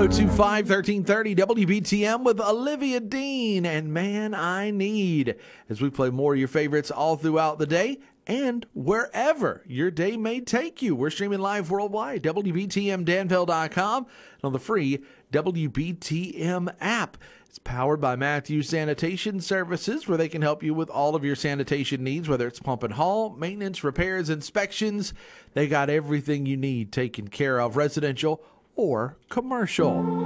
702-513-30 WBTM with Olivia Dean and Man I Need, as we play more of your favorites all throughout the day and wherever your day may take you. We're streaming live worldwide, WBTMDanville.com, and on the free WBTM app. It's powered by Matthews Sanitation Services, where they can help you with all of your sanitation needs, whether it's pump and haul, maintenance, repairs, inspections. They got everything you need taken care of, residential or commercial.